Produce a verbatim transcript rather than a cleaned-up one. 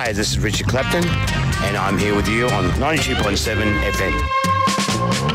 Hi, this is Richard Clapton, and I'm here with you on ninety-two point seven F M.